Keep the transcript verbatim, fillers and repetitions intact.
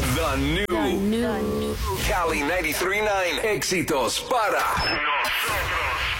The new, The new. Cali ninety-three point nine Éxitos para